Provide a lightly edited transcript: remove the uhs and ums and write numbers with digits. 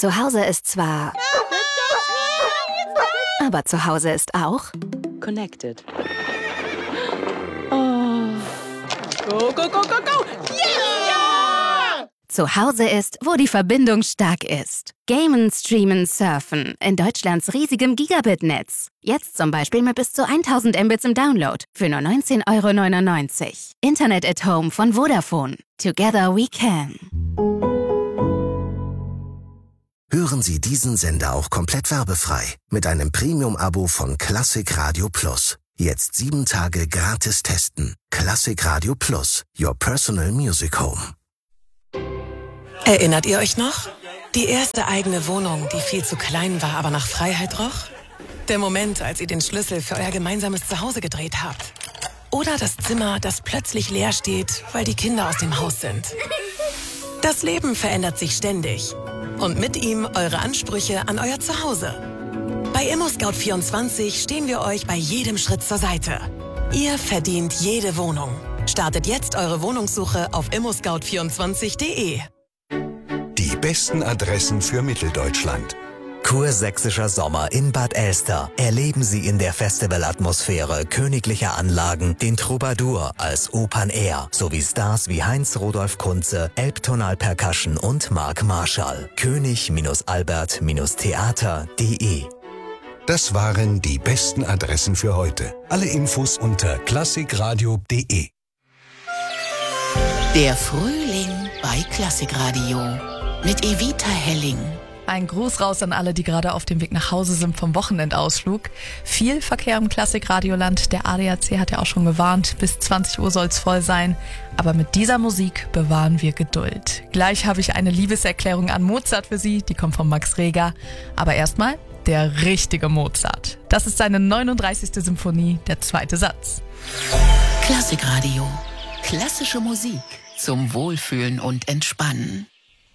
Zu Hause ist zwar... Aber zu Hause ist auch... Connected. Oh. Go, go, go, go, go! Yeah! Zu Hause ist, wo die Verbindung stark ist. Gamen, streamen, surfen. In Deutschlands riesigem Gigabit-Netz. Jetzt zum Beispiel mit bis zu 1000 Mbits im Download. Für nur 19,99 €. Internet at Home von Vodafone. Together we can. Hören Sie diesen Sender auch komplett werbefrei mit einem Premium-Abo von Klassik Radio Plus. Jetzt 7 Tage gratis testen. Klassik Radio Plus, your personal music home. Erinnert ihr euch noch? Die erste eigene Wohnung, die viel zu klein war, aber nach Freiheit roch? Der Moment, als ihr den Schlüssel für euer gemeinsames Zuhause gedreht habt. Oder das Zimmer, das plötzlich leer steht, weil die Kinder aus dem Haus sind. Das Leben verändert sich ständig. Und mit ihm eure Ansprüche an euer Zuhause. Bei ImmoScout24 stehen wir euch bei jedem Schritt zur Seite. Ihr verdient jede Wohnung. Startet jetzt eure Wohnungssuche auf immoscout24.de. Die besten Adressen für Mitteldeutschland. Kursächsischer Sommer in Bad Elster. Erleben Sie in der Festivalatmosphäre königlicher Anlagen den Troubadour als Open Air sowie Stars wie Heinz Rudolf Kunze, Elbtonal Percussion und Marc Marschall. König-Albert-Theater.de. Das waren die besten Adressen für heute. Alle Infos unter klassikradio.de. Der Frühling bei Klassikradio mit Evita Helling. Ein Gruß raus an alle, die gerade auf dem Weg nach Hause sind vom Wochenendausflug. Viel Verkehr im Klassikradioland. Der ADAC hat ja auch schon gewarnt, bis 20 Uhr soll es voll sein. Aber mit dieser Musik bewahren wir Geduld. Gleich habe ich eine Liebeserklärung an Mozart für Sie, die kommt von Max Reger. Aber erstmal der richtige Mozart. Das ist seine 39. Symphonie, der 2. Satz. Klassikradio. Klassische Musik zum Wohlfühlen und Entspannen.